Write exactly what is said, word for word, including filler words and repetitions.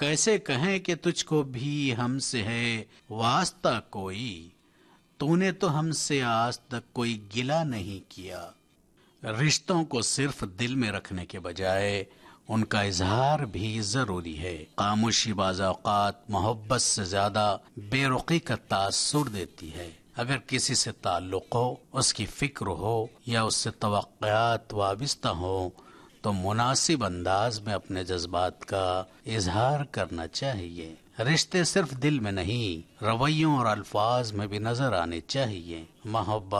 कैसे कहें कि तुझको भी हमसे है वास्ता कोई, तूने तो हमसे आज तक कोई गिला नहीं किया। रिश्तों को सिर्फ दिल में रखने के बजाय उनका इजहार भी जरूरी है। खामोशी बाज़ औक़ात मोहब्बत से ज्यादा बेरुखी का तासुर देती है। अगर किसी से ताल्लुक हो, उसकी फिक्र हो या उससे तवक्कुआत वाबिस्ता हो, तो मुनासिब अंदाज में अपने जज्बात का इजहार करना चाहिए। रिश्ते सिर्फ दिल में नहीं, रवैयों और अल्फाज में भी नजर आने चाहिए। मोहब्बत